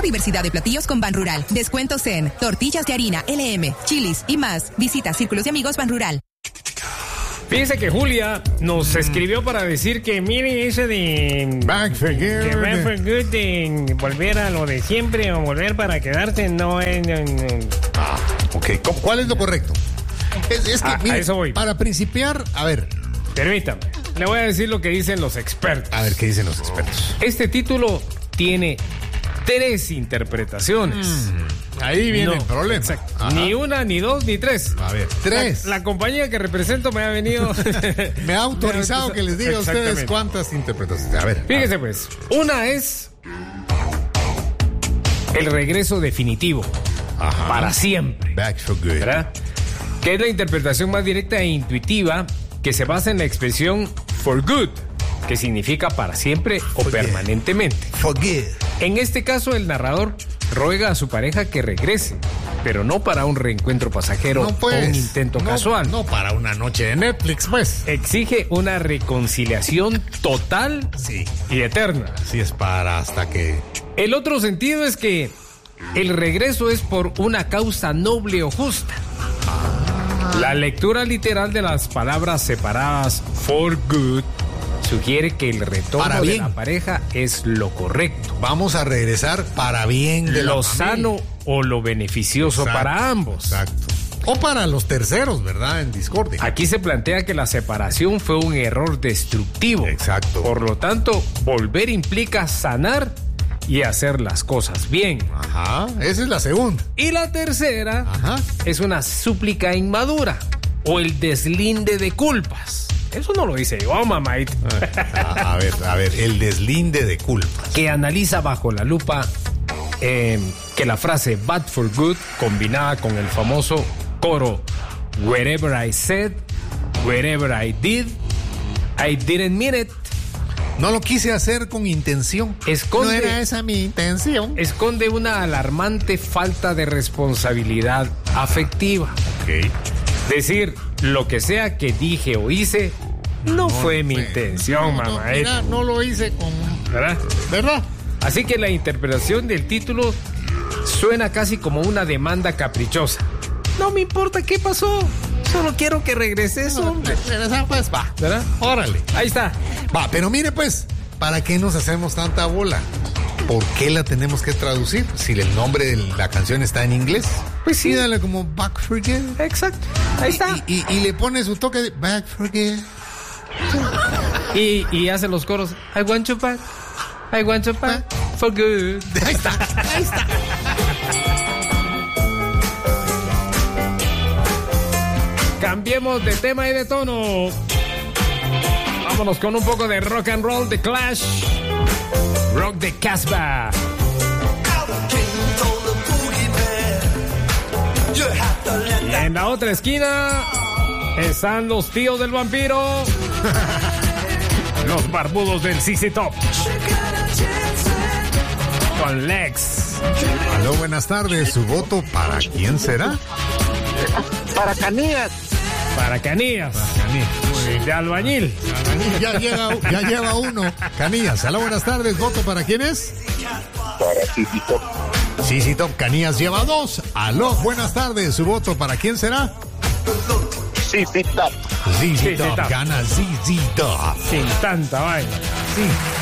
diversidad de platillos con Banrural. Descuentos en tortillas de harina, LM, chilis y más. Visita Círculos de Amigos Banrural. Fíjese que Julia nos escribió para decir que mire eso de Back for Good. que Back for Good, de volver a lo de siempre o volver para quedarse, no es... Ok, ¿cuál es lo correcto? Es que, mire, a eso voy. Para principiar, a ver. Permítame, le voy a decir lo que dicen los expertos. A ver, ¿qué dicen los expertos? Este título tiene 3 interpretaciones. Ahí viene el problema. Exacto. Ajá. Ni una, ni dos, ni 3. A ver, 3. La compañía que represento me ha venido... Me ha autorizado que les diga a ustedes cuántas interpretaciones. A ver. Fíjese pues, una es el regreso definitivo. Ajá. Para siempre. Back for Good. ¿Verdad? Que es la interpretación más directa e intuitiva que se basa en la expresión for good, que significa para siempre o permanentemente. Forgive. En este caso, el narrador ruega a su pareja que regrese, pero no para un reencuentro pasajero o un intento casual. No para una noche de Netflix, pues. Exige una reconciliación total y eterna. Así es, para hasta que... El otro sentido es que el regreso es por una causa noble o justa. La lectura literal de las palabras separadas for good sugiere que el retorno de la pareja es lo correcto. Vamos a regresar para bien de lo sano o lo beneficioso para ambos. Exacto. O para los terceros, ¿verdad? En discordia. Aquí se plantea que la separación fue un error destructivo. Exacto. Por lo tanto, volver implica sanar y hacer las cosas bien. Ajá, esa es la segunda. Y la tercera es una súplica inmadura o el deslinde de culpas. Eso no lo dice yo, mamá. A ver, el deslinde de culpas. Que analiza bajo la lupa que la frase bad for good combinada con el famoso coro wherever I said, wherever I did, I didn't mean it. No lo quise hacer con intención. No era esa mi intención. Esconde una alarmante falta de responsabilidad afectiva. Ok. Decir lo que sea que dije o hice no fue mi intención, mamá. Mira, no lo hice con... ¿Verdad? Así que la interpretación del título suena casi como una demanda caprichosa. No me importa qué pasó. Solo quiero que regreses, hombre. Regresa, pues, va. ¿Verdad? Órale. Ahí está. Va, pero mire, pues, ¿para qué nos hacemos tanta bola? ¿Por qué la tenemos que traducir si el nombre de la canción está en inglés? Pues sí. Dale como Back for Good. Exacto. Ahí está. Y le pone su toque de Back for Good. Y hace los coros. I want you back. I want you back for good. Ahí está. Ahí está. Cambiemos de tema y de tono. Vámonos con un poco de rock and roll de Clash. Rock de Casbah. Y en la otra esquina están los tíos del vampiro. Los barbudos del CC Top. Con Lex. Aló, buenas tardes. ¿Su voto para quién será? Para Canías. Para Canías. De albañil. Ya lleva uno. Canías. Aló, buenas tardes. ¿Voto para quién es? Para CC Top. CC Top. Canías lleva 2. Aló, buenas tardes. ¿Su voto para quién será? CC Top. CC Top. Gana CC Top. Sin tanta vaina. Sí.